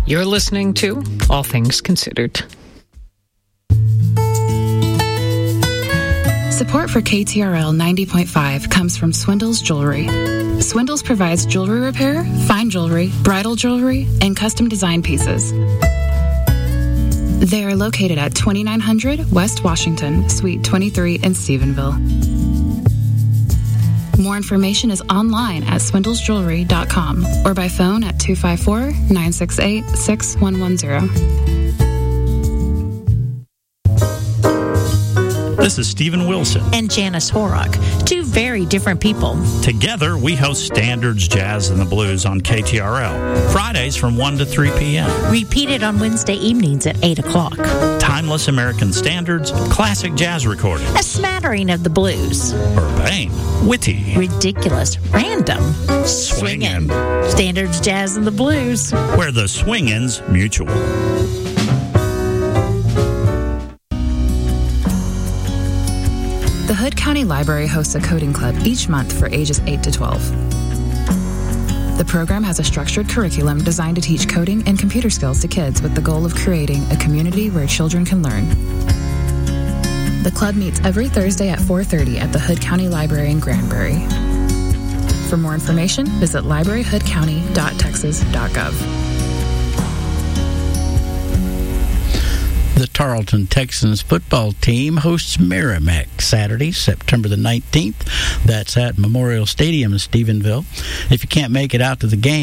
You're listening to All Things Considered. Support for KTRL 90.5 comes from Swindle's Jewelry. Swindle's provides jewelry repair, fine jewelry, bridal jewelry, and custom design pieces. They are located at 2900 West Washington, Suite 23 in Stephenville. More information is online at swindlesjewelry.com or by phone at 254-968-6110. This is Stephen Wilson. And Janice Horrock, two very different people. Together, we host Standards, Jazz, and the Blues on KTRL. Fridays from 1 to 3 p.m. Repeated on Wednesday evenings at 8 o'clock. Timeless American standards, classic jazz recordings. A smattering of the blues. Urbane, witty. Ridiculous, random. Swingin'. Standards, Jazz, and the Blues. Where the swingin's mutual. The Hood County Library hosts a coding club each month for ages 8 to 12. The program has a structured curriculum designed to teach coding and computer skills to kids with the goal of creating a community where children can learn. The club meets every Thursday at 4:30 at the Hood County Library in Granbury. For more information, visit libraryhoodcounty.texas.gov. The Tarleton Texans football team hosts Merrimack Saturday, September the 19th. That's at Memorial Stadium in Stephenville. If you can't make it out to the game,